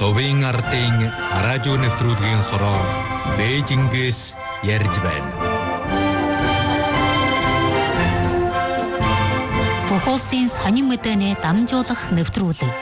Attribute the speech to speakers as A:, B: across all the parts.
A: Төвийн ардын радио нэвтрүүлгийн хороо Бээжингээс ярьж байна.
B: Бүх улсын сонин мэдээний дамжуулах нэвтрүүлэг.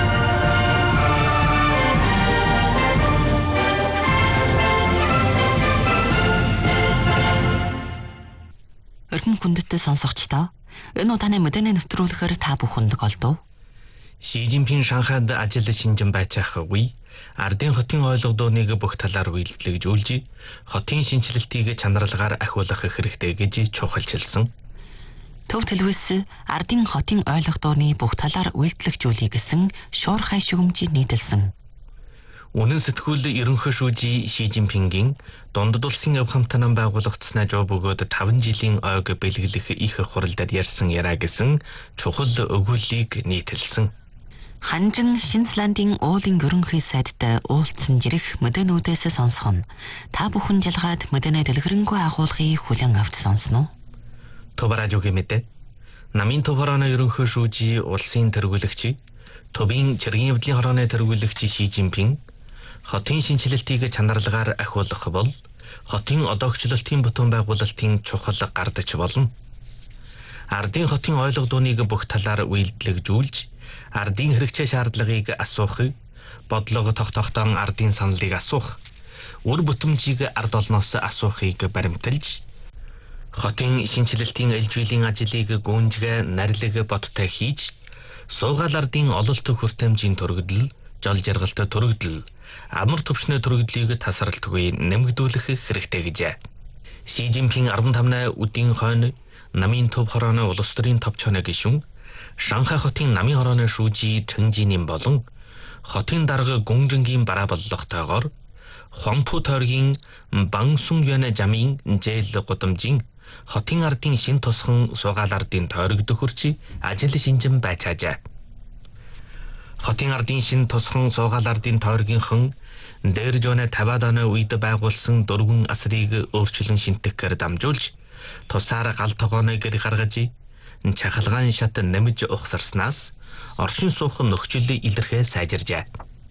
C: Өргөн хүндэттэй сонсогчдоо энэ удааны мэдээний нэвтрүүлгээр та бүхэнд олдов.
D: Ши Цзиньпин Шанхайд ажил шинжин байж үе ардын хотын ойлгодооныг бүх талаар үйлдэлжүүлж хотын шинжилэлтийг чанарлагаар ахиулах хэрэгтэй гэж чухалчилсан.
C: Төв төлөвөөс ардын хотын ойлгодооны бүх талаар үйлдэлжүүлэх гэсэн шуурхай шүгэмжийг нийтэлсэн.
D: Үнэн сэтгүүл ерөнхий шүүжи Ши Цзиньпингийн дундад улсын авхамтан байгуулагдсанаа жоо бөгөөд 5 жилийн ойг бэлгэлэх их хуралдад ярьсан яриа гэсэн чухал өгүүллийг нийтэлсэн.
C: Ханжин Шинзландын уулын ерөнхий сайдтай уулзсан жирэх мэдээнүүдээс сонсох нь та бүхэн жалгаад мэдэнэ дэлгэрэнгүй агуулгыг хүлээн авч сонсно.
D: Товаражуугийн мэдээ. Намын төв хорооны ерөнхий шүүжи улсын тэргүүлэгч Төвийн чиргийн явдлын хорооны тэргүүлэгч Ши Цзиньпин хотын шинжилэлтийг чанарлагаар ахиулах бол хотын одоогчлолтын бүтээн байгуулалтын чухал гардаж болно. Ардын хотын ойлгодооныг бүх талаар үйлдэлжүүлж ардын хэрэгцээ шаардлагыг асуух, бодлого тогтоохтон ардын саналыг асуух, үр бүтэмжийг ард олноос асуухыг баримталж, хотын шинжилэлтийн ээлжүүлэн ажлыг гүнзгий нарилэг бодтой хийж, суугаал ардын ололт хүртээмжийн төрөгдөл, жол жаргалт төрөгдөл, амар төвшний төрөгдлийг тасралтгүй нэмэгдүүлэх хэрэгтэй гэжээ. Ши Цзиньпин 15 өдийн хойно намын төв хорооны улс төрийн товчооны гишүүн Шанхай хотын намын хорооны шүүжи Чэнжинийн болон хотын дарга Гүнжингийн бараа боллоготойгоор Хуанпу тойргийн Бансун Юань жамын зээл гудамжийн хотын ардын шин тусхан суугаал ардын тойрог төхөрч ажил шинжин байчаажээ. Хотын ардын шин тусхан суугаал ардын тойргийнхан дээр жонэ 50-аад оны үед байгуулсан дөрвөн асрыг өөрчлөн шинтгэхээр дамжуулж тусаар гал тогооны гэр гаргаж чахалгаан шат нэмж ухсарснаас оршин суух нөхцөл илэрхээ сайжиржээ.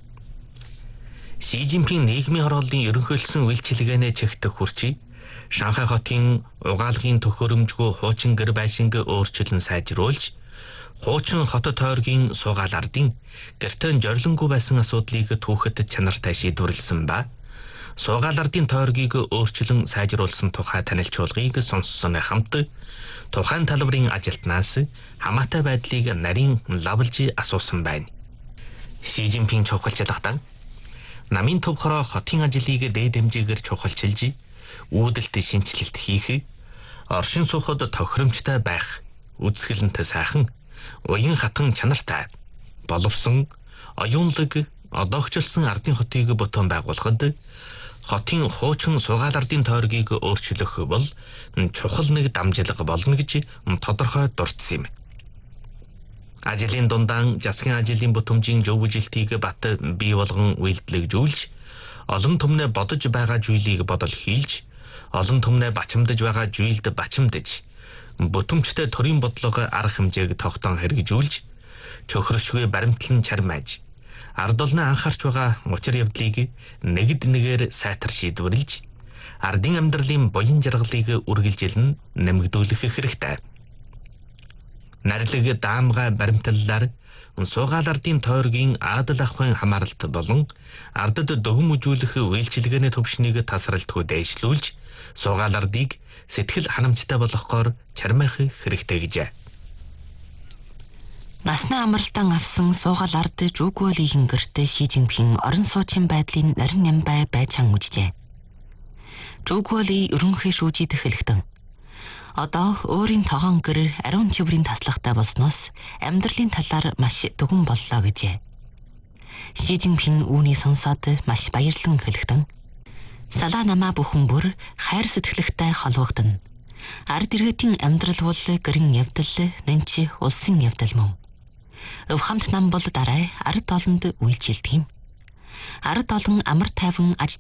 D: Ши Цзиньпин нийгмийн хорооллын ерөнхийлсөн үйлчилгээний чигт хүрч Шанхай хотын угаалгын төхөөрөмжгүй хуучин гэр байшинг өөрчлөн сайжруулж хуучин хот тойргийн суугаал ардын гэртэн жорлонгүй байсан асуудлыг түүхэд чанартай шийдвэрлсэн ба суугаал ардын тойргийг өөрчлөн сайжруулсан тухай танилцуулгыг сонссон хамт тухайн талбарын ажилтнаас хамаатай байдлыг нарийн лавлж асуусан байна. Ши Цзиньпин чухалчилгахдаа намын төв хороо хотын ажлыг дээд хэмжээгээр чухалчилж үүдэлт шинжилэлт хийх, оршин суухад тохиромжтой байх, үзэсгэлэнтэй сайхан, уян хатан чанартай, боловсон, оюунлаг, одоогчлсон ардын хотыг бүтээн байгуулахад хотын хуучин суугаал ардын тойргийг өөрчлөх бол чухал нэг дамжлага болно гэж тодорхой дурдсан юм. Ажлын дундаан засгийн ажлын бүтэмжийн зөвлөлтийг бат бий болгон үйлдэлжүүлж, олон түмнээ бодож байгаа зүйлийг бодол хийлж, олон түмнээ бачимдаж байгаа зүйлд бачимдаж, бүтэмжтэй төрийн бодлого арга хэмжээг тогтоон хэрэгжүүлж, чөхрөшгүй баримтлан чармааж, ард олны анхаарч байгаа учир явдлыг нэгд нэгээр сайтар шийдвэрлэж, ардын амьдралын буян жаргалыг үргэлжилэн нэмэгдүүлэх хэрэгтэй. Нарилэг даамгай баримтлалаар суугаал ардын тойргийн аадал ахуйн хамааралт болон ардад дөгөм үзүүлэх үйлчилгээний төвшнийг тасралтгүй дээшлүүлж, суугаал ардыг сэтгэл ханамжтай болгохоор чармайх хэрэгтэй гэжээ.
C: Насны амралтан авсан суугаал ард Жугуолигийн гэртээ Ши Цзиньпин орон суучин байдлын нарийн нямбай байцаан үжжээ. Жугуоли ерөнхий шүүжид хэлэхдээ одоо өөрийн тогоон гэр ариун чиврийн таслагтай болсноос амьдралын талаар маш дөгөн боллоо гэжээ. Ши Цзиньпин үүнийг сонсоод маш баярлан хэлэхдээ салаа намаа бүхэн бүр хайр сэтгэлтэй холбогдно. Ард иргэдийн амьдрал бол гэрэн явдал, нэнч улсын явдал мөн. Өвхамт нам бол дараа ард олонд үйлчилдэг юм. Ард олон амар тайван аж